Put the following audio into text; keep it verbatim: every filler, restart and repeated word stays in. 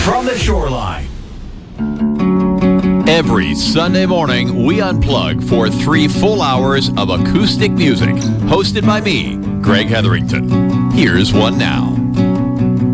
from the shoreline. Every Sunday morning, we unplug for three full hours of acoustic music, hosted by me, Greg Hetherington. Here's one now.